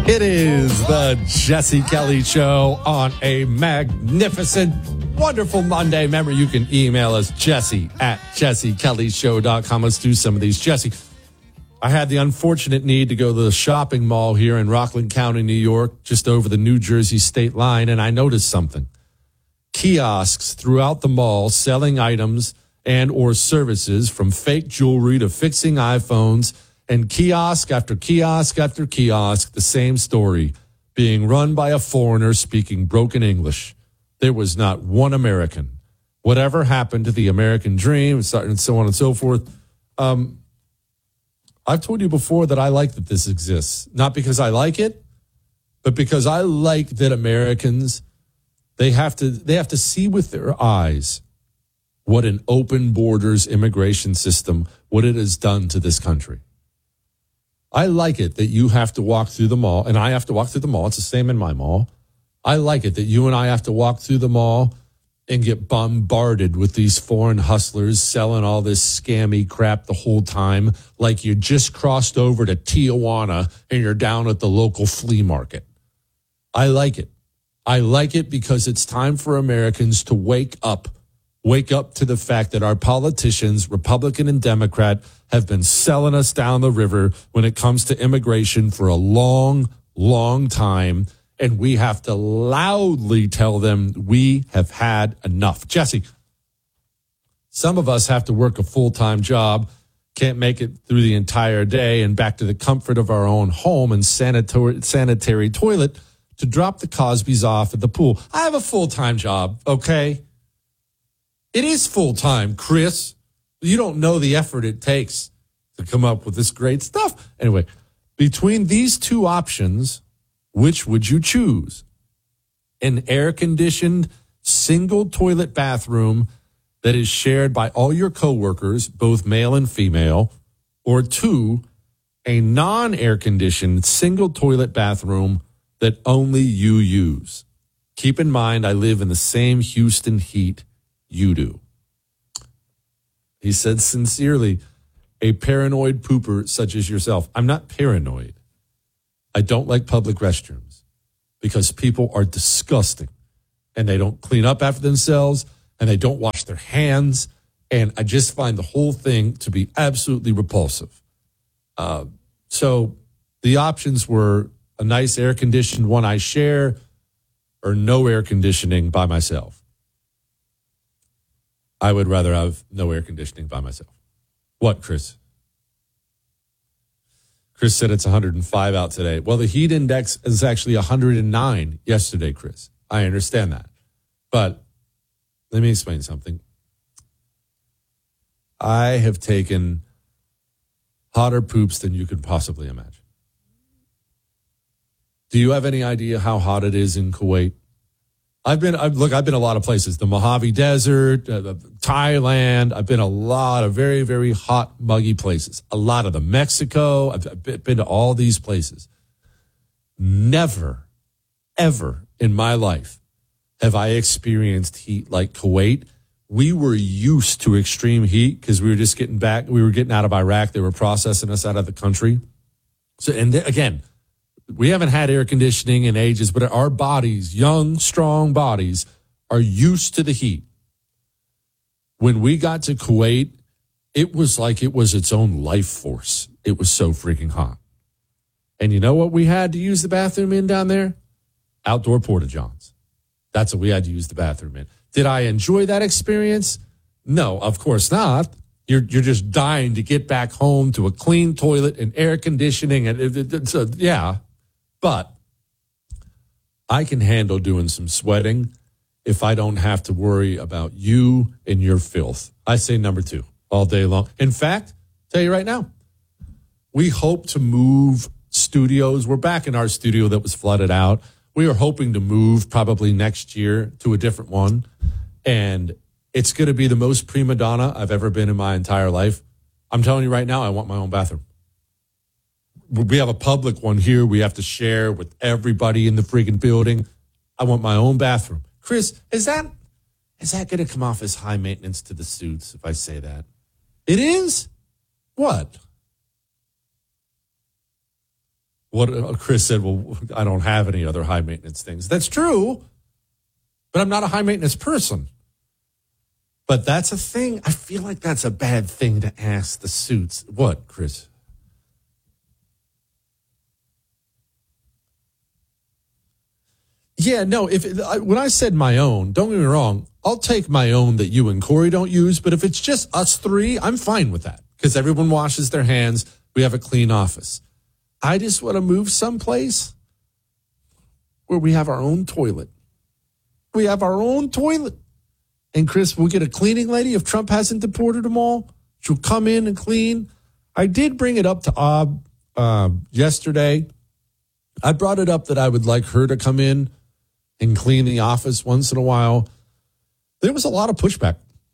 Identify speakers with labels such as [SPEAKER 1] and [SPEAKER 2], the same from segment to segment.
[SPEAKER 1] It is the Jesse Kelly Show on a magnificent, wonderful Monday. Remember, you can email us, jesse@jessekellyshow.com. Let's do some of these. Jesse, I had the unfortunate need to go to the shopping mall here in Rockland County, New York, just over the New Jersey state line, and I noticed something. Kiosks throughout the mall selling items and or services from fake jewelry to fixing iPhones, and kiosk after kiosk after kiosk, the same story, being run by a foreigner speaking broken English. There was not one American. Whatever happened to the American dream, and so on and so forth. I've told you before that I like that this exists. Not because I like it, but because I like that Americans, they have to see with their eyes what an open borders immigration system, what it has done to this country. I like it that you have to walk through the mall, and I have to walk through the mall. It's the same in my mall. I like it that you and I have to walk through the mall and get bombarded with these foreign hustlers selling all this scammy crap the whole time, like you just crossed over to Tijuana and you're down at the local flea market. I like it. I like it because it's time for Americans to wake up to the fact that our politicians, Republican and Democrat, have been selling us down the river when it comes to immigration for a long, long time. And we have to loudly tell them we have had enough. Jesse, some of us have to work a full-time job, can't make it through the entire day and back to the comfort of our own home and sanitary toilet to drop the Cosbys off at the pool. I have a full-time job, okay? It is full-time, Chris. You don't know the effort it takes to come up with this great stuff. Anyway, between these two options, which would you choose? An air-conditioned single toilet bathroom that is shared by all your coworkers, both male and female, or two, a non-air-conditioned single toilet bathroom that only you use. Keep in mind, I live in the same Houston heat you do. He said sincerely, a paranoid pooper such as yourself. I'm not paranoid. I don't like public restrooms because people are disgusting and they don't clean up after themselves and they don't wash their hands. And I just find the whole thing to be absolutely repulsive. So the options were a nice air-conditioned one I share or no air conditioning by myself. I would rather have no air conditioning by myself. What, Chris? Chris said it's 105 out today. Well, the heat index is actually 109 yesterday, Chris. I understand that. But let me explain something. I have taken hotter poops than you could possibly imagine. Do you have any idea how hot it is in Kuwait? I've been a lot of places, the Mojave Desert, Thailand. I've been a lot of very, very hot, muggy places. A lot of them. Mexico. I've been to all these places. Never, ever in my life have I experienced heat like Kuwait. We were used to extreme heat because we were just getting back. We were getting out of Iraq. They were processing us out of the country. So, and again, we haven't had air conditioning in ages, but our bodies, young, strong bodies, are used to the heat. When we got to Kuwait, it was like it was its own life force. It was so freaking hot. And you know what we had to use the bathroom in down there? Outdoor porta-johns. That's what we had to use the bathroom in. Did I enjoy that experience? No, of course not. You're just dying to get back home to a clean toilet and air conditioning. And yeah. But I can handle doing some sweating if I don't have to worry about you and your filth. I say number two all day long. In fact, tell you right now, we hope to move studios. We're back in our studio that was flooded out. We are hoping to move probably next year to a different one. And it's going to be the most prima donna I've ever been in my entire life. I'm telling you right now, I want my own bathroom. We have a public one here we have to share with everybody in the freaking building. I want my own bathroom. Chris, is that going to come off as high maintenance to the suits if I say that? It is? What? What Chris said, well, I don't have any other high maintenance things. That's true, but I'm not a high maintenance person. But that's a thing. I feel like that's a bad thing to ask the suits. What, Chris? Yeah, no, when I said my own, don't get me wrong, I'll take my own that you and Corey don't use, but if it's just us three, I'm fine with that because everyone washes their hands. We have a clean office. I just want to move someplace where we have our own toilet. We have our own toilet. And Chris, we'll get a cleaning lady if Trump hasn't deported them all. She'll come in and clean. I did bring it up to Ob yesterday. I brought it up that I would like her to come in and clean the office once in a while. There was a lot of pushback.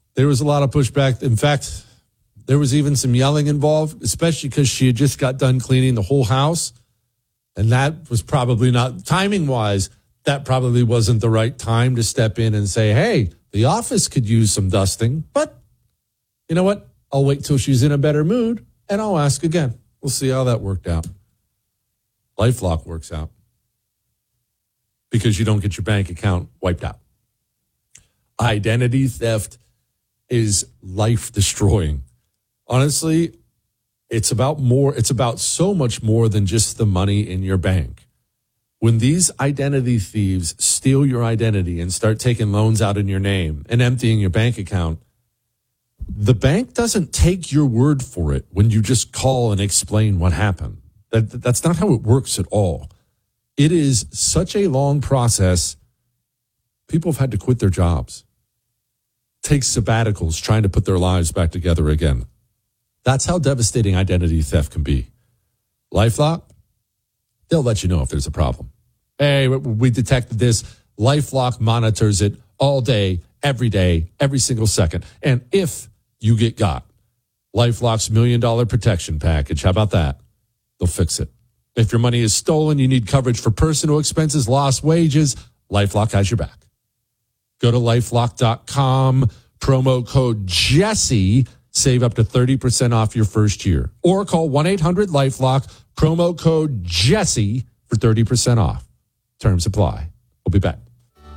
[SPEAKER 1] In fact, there was even some yelling involved, especially because she had just got done cleaning the whole house. And that was probably not, timing-wise, that probably wasn't the right time to step in and say, hey, the office could use some dusting. But you know what? I'll wait till she's in a better mood, and I'll ask again. We'll see how that worked out. LifeLock works out because you don't get your bank account wiped out. Identity theft is life-destroying. Honestly, it's about so much more than just the money in your bank. When these identity thieves steal your identity and start taking loans out in your name and emptying your bank account, the bank doesn't take your word for it when you just call and explain what happened. That's not how it works at all. It is such a long process. People have had to quit their jobs, take sabbaticals, trying to put their lives back together again. That's how devastating identity theft can be. LifeLock, they'll let you know if there's a problem. Hey, we detected this. LifeLock monitors it all day, every single second. And if you get got, LifeLock's $1 million protection package, how about that? They'll fix it. If your money is stolen, you need coverage for personal expenses, lost wages, LifeLock has your back. Go to LifeLock.com, promo code Jesse, save up to 30% off your first year. Or call 1-800-LifeLock, promo code Jesse for 30% off. Terms apply. We'll be back.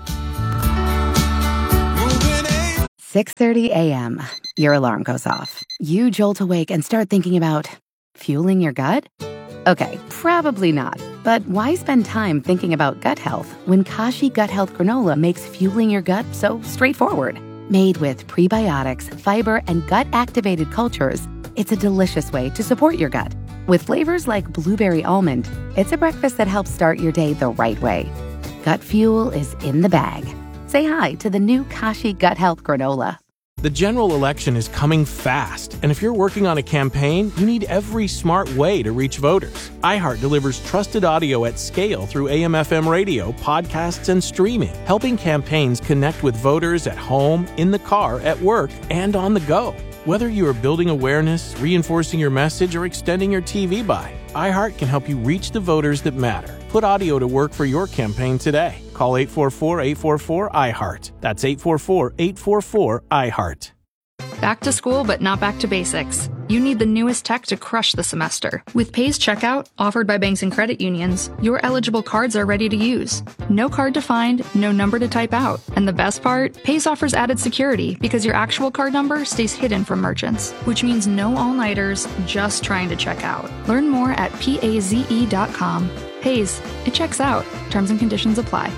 [SPEAKER 2] 6:30 a.m. Your alarm goes off. You jolt awake and start thinking about fueling your gut? Okay, probably not. But why spend time thinking about gut health when Kashi Gut Health Granola makes fueling your gut so straightforward? Made with prebiotics, fiber, and gut-activated cultures, it's a delicious way to support your gut. With flavors like blueberry almond, it's a breakfast that helps start your day the right way. Gut fuel is in the bag. Say hi to the new Kashi Gut Health Granola.
[SPEAKER 3] The general election is coming fast, and if you're working on a campaign, you need every smart way to reach voters. iHeart delivers trusted audio at scale through AM/FM radio, podcasts, and streaming, helping campaigns connect with voters at home, in the car, at work, and on the go. Whether you are building awareness, reinforcing your message, or extending your TV buy, iHeart can help you reach the voters that matter. Put audio to work for your campaign today. Call 844-844-iHeart. That's 844-844-iHeart.
[SPEAKER 4] Back to school, but not back to basics. You need the newest tech to crush the semester. With Pays Checkout, offered by banks and credit unions, your eligible cards are ready to use. No card to find, no number to type out. And the best part, Pays offers added security because your actual card number stays hidden from merchants, which means no all-nighters just trying to check out. Learn more at PAZE.com. Pays, it checks out. Terms and conditions apply.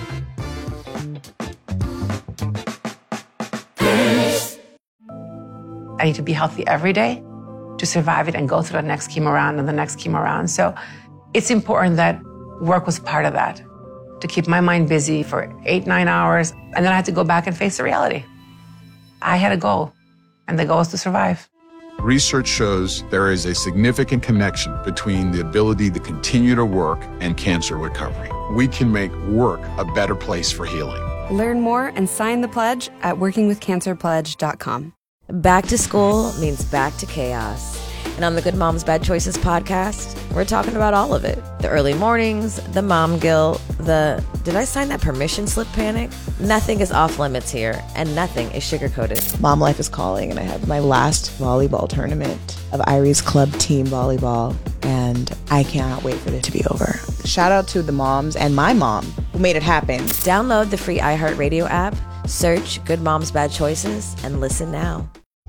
[SPEAKER 5] I need to be healthy every day to survive it and go through the next chemo round and the next chemo round. So it's important that work was part of that, to keep my mind busy for 8-9 hours. And then I had to go back and face the reality. I had a goal, and the goal is to survive.
[SPEAKER 6] Research shows there is a significant connection between the ability to continue to work and cancer recovery. We can make work a better place for healing.
[SPEAKER 7] Learn more and sign the pledge at workingwithcancerpledge.com.
[SPEAKER 8] Back to school means back to chaos. And on the Good Moms Bad Choices podcast, we're talking about all of it. The early mornings, the mom guilt, the did I sign that permission slip panic? Nothing is off limits here, and nothing is sugar-coated.
[SPEAKER 9] Mom life is calling, and I have my last volleyball tournament of Irie's club team volleyball and I cannot wait for it to be over. Shout out to the moms and my mom who made it happen.
[SPEAKER 8] Download the free iHeartRadio app, search Good Moms Bad Choices, and listen now.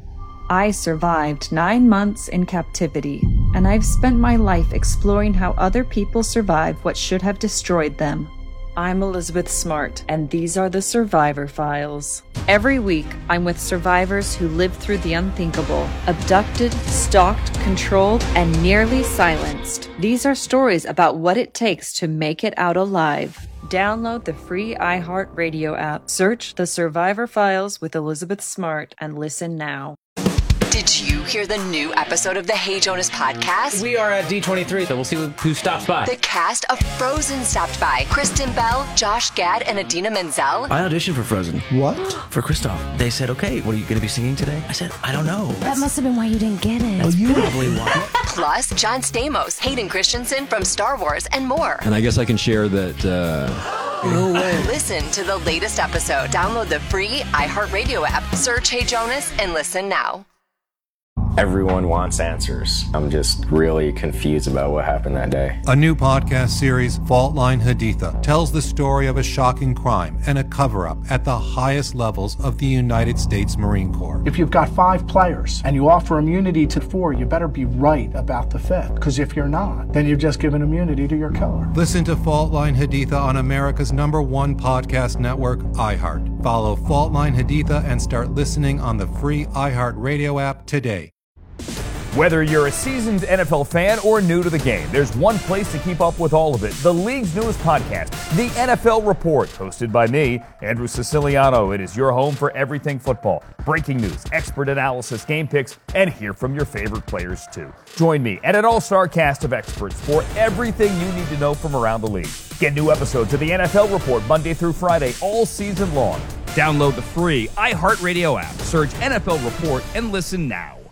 [SPEAKER 10] I survived 9 months in captivity, and I've spent my life exploring how other people survive what should have destroyed them. I'm Elizabeth Smart, and these are the Survivor Files. Every week, I'm with survivors who lived through the unthinkable, abducted, stalked, controlled, and nearly silenced. These are stories about what it takes to make it out alive. Download the free iHeartRadio app, search The Survivor Files with Elizabeth Smart, and listen now.
[SPEAKER 11] Did you hear the new episode of the Hey Jonas podcast?
[SPEAKER 12] We are at D23, so we'll see who stops by.
[SPEAKER 11] The cast of Frozen stopped by. Kristen Bell, Josh Gad, and Idina Menzel.
[SPEAKER 12] I auditioned for Frozen.
[SPEAKER 13] What?
[SPEAKER 12] For Kristoff. They said, okay, what are you going to be singing today? I said, I don't know.
[SPEAKER 8] That must have been why you didn't get it.
[SPEAKER 12] That's probably why.
[SPEAKER 11] Plus, John Stamos, Hayden Christensen from Star Wars, and more.
[SPEAKER 14] And I guess I can share that...
[SPEAKER 11] No way. Listen to the latest episode. Download the free iHeartRadio app. Search Hey Jonas and listen now.
[SPEAKER 15] Everyone wants answers. I'm just really confused about what happened that day.
[SPEAKER 16] A new podcast series, Fault Line Haditha, tells the story of a shocking crime and a cover-up at the highest levels of the United States Marine Corps.
[SPEAKER 17] If you've got 5 players and you offer immunity to 4, you better be right about the 5th. Because if you're not, then you've just given immunity to your killer.
[SPEAKER 16] Listen to Fault Line Haditha on America's #1 podcast network, iHeart. Follow Fault Line Haditha and start listening on the free iHeartRadio app today.
[SPEAKER 18] Whether you're a seasoned NFL fan or new to the game, there's one place to keep up with all of it. The league's newest podcast, The NFL Report, hosted by me, Andrew Siciliano. It is your home for everything football. Breaking news, expert analysis, game picks, and hear from your favorite players too. Join me and an all-star cast of experts for everything you need to know from around the league. Get new episodes of The NFL Report Monday through Friday all season long. Download the free iHeartRadio app, search NFL Report, and listen now.